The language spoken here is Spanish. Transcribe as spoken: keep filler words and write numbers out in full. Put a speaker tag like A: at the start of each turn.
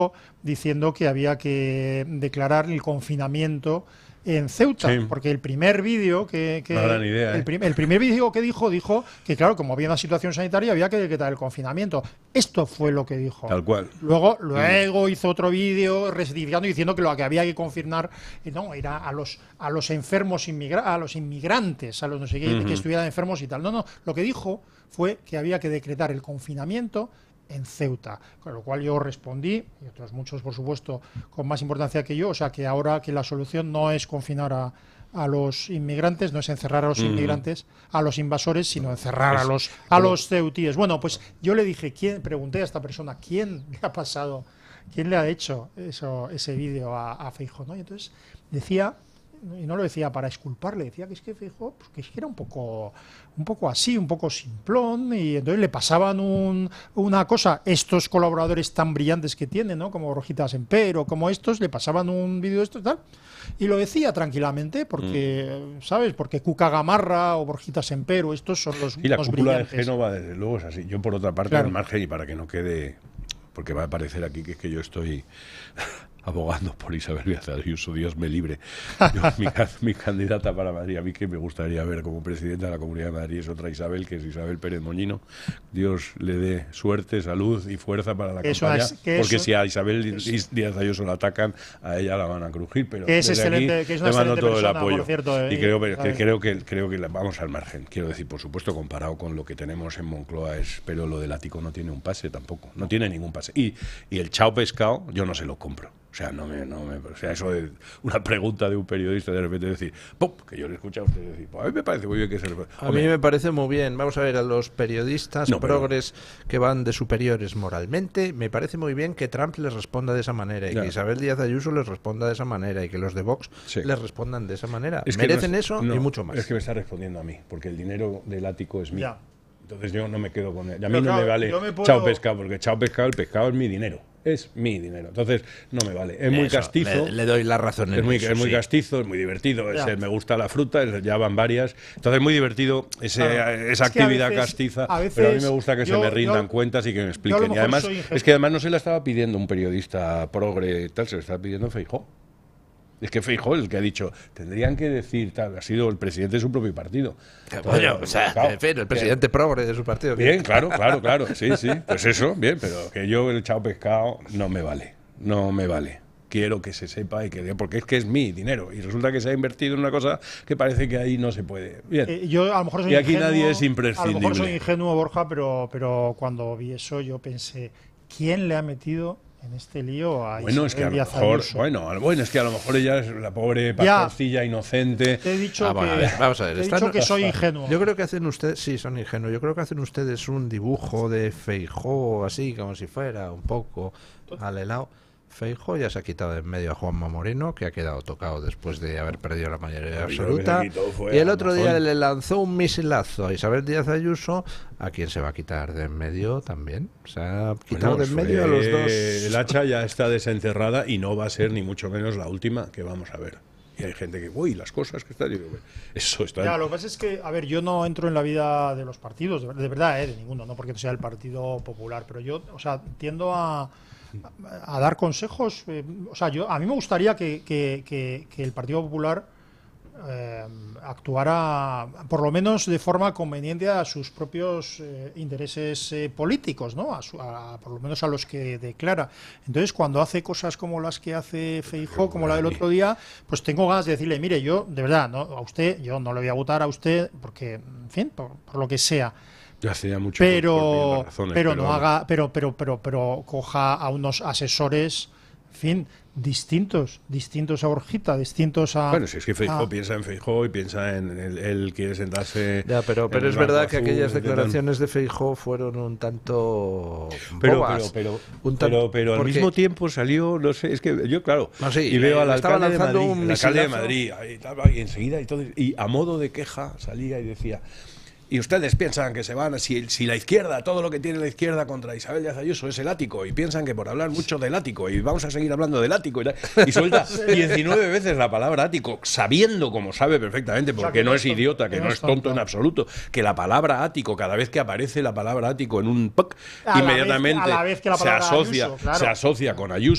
A: diciendo que había que declarar el confinamiento en Ceuta, sí. Porque el primer vídeo que, que
B: no gran idea, ¿eh?
A: el, prim, el primer vídeo que dijo dijo que claro, como había una situación sanitaria había que decretar el confinamiento. Esto fue lo que dijo.
B: Tal cual.
A: Luego, luego mm. hizo otro vídeo rectificando y diciendo que lo que había que confinar no era a los a los enfermos inmigra a los inmigrantes, a los no sé qué, mm-hmm. que estuvieran enfermos y tal. No, no, lo que dijo fue que había que decretar el confinamiento en Ceuta, con lo cual yo respondí, y otros muchos por supuesto con más importancia que yo, o sea que ahora que la solución no es confinar a, a los inmigrantes, no es encerrar a los mm. inmigrantes, a los invasores, sino encerrar a los a los ceutíes. Bueno, pues yo le dije, ¿quién? Pregunté a esta persona, ¿quién le ha pasado, quién le ha hecho eso, ese vídeo a, a Feijóo, ¿no? Y entonces decía, y no lo decía para exculparle, decía que es que Feijóo, pues que, es que era un poco un poco así, un poco simplón, y entonces le pasaban un, una cosa, estos colaboradores tan brillantes que tienen, ¿no? Como Borjita Semper, como estos, le pasaban un vídeo de esto y tal, y lo decía tranquilamente, porque, mm. ¿sabes? Porque Cuca Gamarra o Borjita Semper o estos son los,
B: y la
A: los
B: cúpula
A: brillantes.
B: de Génova, desde luego, es así. Yo, por otra parte, claro. Al margen, y para que no quede, porque va a parecer aquí que es que yo estoy abogando por Isabel Díaz Ayuso, Dios me libre. Yo, mi, mi candidata para Madrid, a mí que me gustaría ver como presidenta de la Comunidad de Madrid es otra Isabel, que es Isabel Pérez Moñino. Dios le dé suerte, salud y fuerza para la
A: eso
B: campaña,
A: es,
B: porque
A: eso,
B: si a Isabel eso. Díaz Ayuso la atacan, a ella la van a crujir, pero
A: que es
B: desde
A: excelente,
B: aquí
A: que es una
B: le mando todo
A: persona,
B: el apoyo.
A: por cierto, eh,
B: y creo que, creo que creo que la, vamos al margen. Quiero decir, por supuesto, comparado con lo que tenemos en Moncloa, es, pero lo del ático no tiene un pase tampoco, no tiene ningún pase. Y, y el chao pescado, yo no se lo compro. O sea, no me, no me, o sea, eso de una pregunta de un periodista de repente decir, ¡pum!, que yo le he escuchado a usted decir, pues a mí me parece muy bien que se le...
C: A mí me parece muy bien. Vamos a ver, a los periodistas no, progres pero... que van de superiores moralmente, me parece muy bien que Trump les responda de esa manera y claro. que Isabel Díaz Ayuso les responda de esa manera y que los de Vox sí. les respondan de esa manera. Es Merecen no es, eso no, y mucho más.
B: Es que me está respondiendo a mí, porque el dinero del ático es mío. Ya. Entonces yo no me quedo con él. A mí pero no claro, me vale me puedo... chao pescado, porque chao pescado, el pescado es mi dinero. Es mi dinero. Entonces, no me vale. Es muy eso, castizo.
C: Le, le doy la razón.
B: Es muy,
C: eso,
B: es muy
C: sí.
B: castizo, es muy divertido. Es, me gusta la fruta, es, ya van varias. Entonces, es muy divertido ese, claro. esa es actividad veces, castiza. A veces, pero a mí me gusta que yo, se me rindan yo, cuentas y que me expliquen. Y además, es que además no se la estaba pidiendo un periodista progre, tal, se le estaba pidiendo Feijóo. Es que Feijóo el que ha dicho, tendrían que decir, tal, ha sido el presidente de su propio partido.
C: Bueno, o sea, claro, el presidente bien. progre de su partido.
B: Bien, claro, claro, claro, sí, sí, pues eso, bien, pero que yo el chao pescado no me vale, no me vale. Quiero que se sepa y que porque es que es mi dinero y resulta que se ha invertido en una cosa que parece que ahí no se puede. Bien.
A: Eh, yo a lo mejor soy
B: y aquí
A: ingenuo,
B: nadie es imprescindible.
A: A lo mejor soy ingenuo, Borja, pero, pero cuando vi eso yo pensé, ¿quién le ha metido en este lío a
B: bueno, es que a lo mejor, bueno, bueno, es que a lo mejor ella es la pobre pastorcilla inocente.
A: Te he dicho
C: ah,
A: que,
C: bueno, a ver, vamos a ver,
A: te he dicho que soy ingenuo.
C: Yo creo que hacen ustedes, sí, son ingenuos. Yo creo que hacen ustedes un dibujo de Feijóo así, como si fuera un poco al helado. Feijóo ya se ha quitado de en medio a Juanma Moreno, que ha quedado tocado después de haber perdido la mayoría absoluta. Y el otro día le lanzó un misilazo a Isabel Díaz Ayuso, a quien se va a quitar de en medio también. Se ha quitado bueno, de en medio a los dos.
B: El hacha ya está desenterrada y no va a ser ni mucho menos la última que vamos a ver. Y hay gente que, uy, las cosas que están... Eso está...
A: Ya, lo que pasa es que, a ver, yo no entro en la vida de los partidos, de, de verdad, eh, de ninguno, no porque sea el Partido Popular, pero yo, o sea, tiendo a... a dar consejos, eh, o sea, yo a mí me gustaría que, que, que, que el Partido Popular eh, actuara por lo menos de forma conveniente a sus propios eh, intereses eh, políticos, ¿no? A, su, a por lo menos a los que declara. Entonces, cuando hace cosas como las que hace Feijóo, como la del otro día, pues tengo ganas de decirle, mire, yo, de verdad, no, a usted, yo no le voy a votar a usted porque, en fin, por, por lo que sea.
B: Ya hacía mucho
A: pero
B: por, por razones,
A: pero,
B: pero
A: no haga pero pero pero pero coja a unos asesores, en fin, distintos distintos a Borjita, distintos a
B: bueno, si es que Feijóo
A: a,
B: piensa en Feijóo y piensa en él, él quiere sentarse
C: ya, pero pero es verdad que aquellas declaraciones de Feijóo fueron un tanto
B: pero
C: bobas,
B: pero pero
C: un tanto,
B: pero, pero al
C: porque...
B: mismo tiempo salió, no sé, es que yo claro
C: no, sí,
B: y veo al alcalde de Madrid,
C: un
B: el alcalde de Madrid y, y enseguida y todo y a modo de queja salía y decía: y ustedes piensan que se van, si, si la izquierda, todo lo que tiene la izquierda contra Isabel Díaz Ayuso es el ático, y piensan que por hablar mucho del ático, y vamos a seguir hablando del ático, y, y suelta diecinueve veces la palabra ático, sabiendo, como sabe perfectamente, porque o sea, que no es idiota, que no es tonto en absoluto, que la palabra ático, cada vez que aparece la palabra ático en un P O C, inmediatamente se asocia, Ayuso, claro. se asocia con Ayuso.